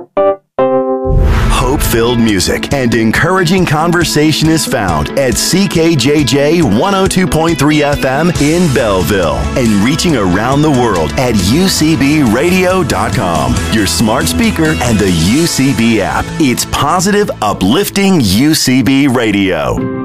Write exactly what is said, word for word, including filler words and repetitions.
Hope-filled music and encouraging conversation is found at C K J J one oh two point three F M in Belleville and reaching around the world at U C B radio dot com, your smart speaker, and the U C B app. It's positive, uplifting U C B Radio.